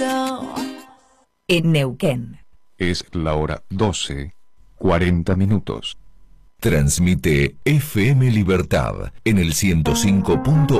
En Neuquén. Es la hora 12:40. Transmite FM Libertad en el 105.1